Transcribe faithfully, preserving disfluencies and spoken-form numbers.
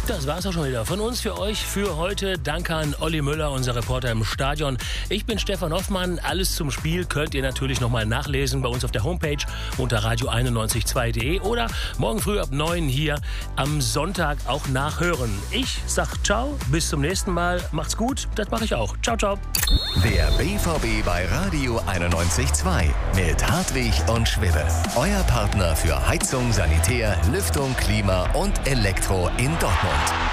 Das war's auch schon wieder von uns für euch für heute. Danke an Olli Müller, unser Reporter im Stadion. Ich bin Stefan Hoffmann. Alles zum Spiel könnt ihr natürlich nochmal nachlesen bei uns auf der Homepage unter radio einundneunzig Komma zwei punkt de oder morgen früh ab neun hier am Sonntag auch nachhören. Ich sag ciao, bis zum nächsten Mal. Macht's gut, das mache ich auch. Ciao, ciao. Der B V B bei Radio einundneunzig Komma zwei mit Hartwig und Schwibbe. Euer Partner für Heizung, Sanitär, Lüftung, Klima und Elektro in Dortmund.